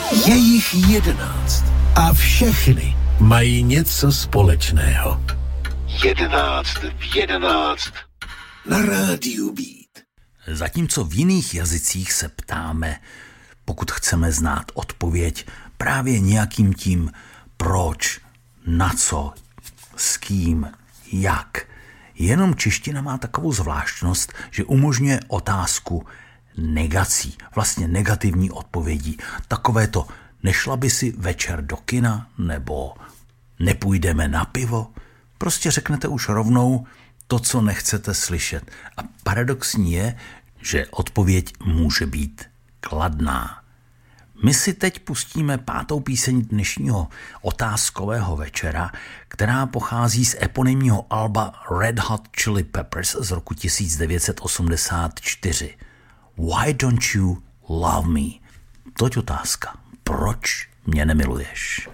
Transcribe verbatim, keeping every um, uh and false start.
Je jich jedenáct a všechny mají něco společného. Jedenáct v jedenáct na rádiu Beat. Zatímco v jiných jazycích se ptáme, pokud chceme znát odpověď, právě nějakým tím proč, na co, s kým, jak. Jenom čeština má takovou zvláštnost, že umožňuje otázku negací, vlastně negativní odpovědí. Takové to, nešla by si večer do kina, nebo nepůjdeme na pivo? Prostě řeknete už rovnou to, co nechcete slyšet. A paradoxní je, že odpověď může být kladná. My si teď pustíme pátou píseň dnešního otázkového večera, která pochází z eponymního alba Red Hot Chili Peppers z roku devatenáct set osmdesát čtyři. Why don't you love me? Toť otázka. Proč mě nemiluješ?